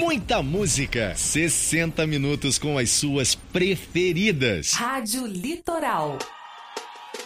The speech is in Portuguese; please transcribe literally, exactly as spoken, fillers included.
muita música. sessenta minutos com as suas preferidas. Rádio Litoral.